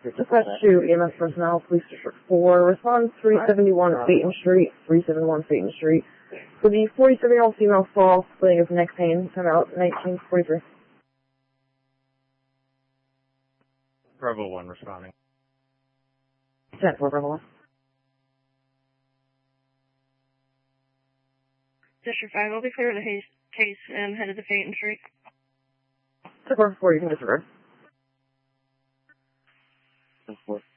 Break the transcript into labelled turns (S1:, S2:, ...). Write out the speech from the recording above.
S1: Dispatch 2, EMS personnel, Police District 4, response 371 Peyton Street, 371 Peyton Street. For the 47-year-old female fall, splitting of neck pain, time out 1943.
S2: Bravo 1 responding.
S1: 10-4, Bravo 1.
S3: District 5, I'll be clear of the case and headed to Peyton Street.
S1: 10-4, you can disregard.
S4: 10-4.